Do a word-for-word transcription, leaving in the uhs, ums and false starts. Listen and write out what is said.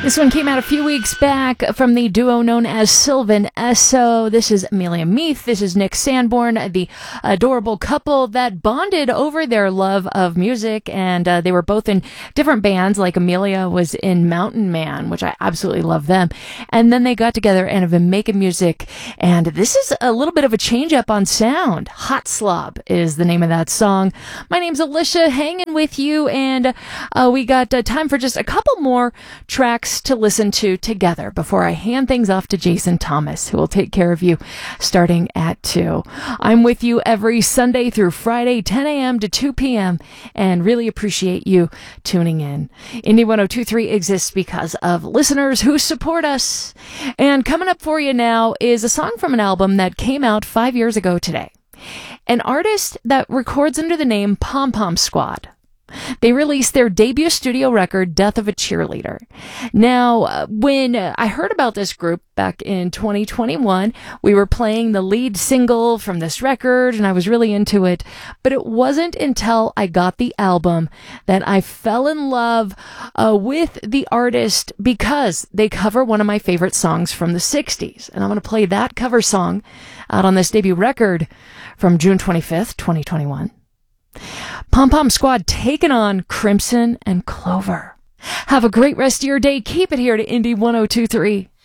This one came out a few weeks back from the duo known as Sylvan Esso. This is Amelia Meath. This is Nick Sanborn, the adorable couple that bonded over their love of music. And uh, they were both in different bands, like Amelia was in Mountain Man, which I absolutely love them. And then they got together and have been making music. And this is a little bit of a change up on sound. Hot Slob is the name of that song. My name's Alicia, hanging with you. And uh, we got uh, time for just a couple more tracks to listen to together before I hand things off to Jason Thomas, who will take care of you starting at two. I'm with you every Sunday through Friday, ten a.m. to two p.m., and really appreciate you tuning in. Indie one oh two three exists because of listeners who support us. And coming up for you now is a song from an album that came out five years ago today. An artist that records under the name Pom Pom Squad. They released their debut studio record, Death of a Cheerleader. Now, uh, when uh, I heard about this group back in twenty twenty-one, we were playing the lead single from this record, and I was really into it. But it wasn't until I got the album that I fell in love uh, with the artist, because they cover one of my favorite songs from the sixties. And I'm going to play that cover song out on this debut record from June twenty-fifth, twenty twenty-one. Pom Pom Squad taking on Crimson and Clover. Have a great rest of your day. Keep it here to Indie one oh two three.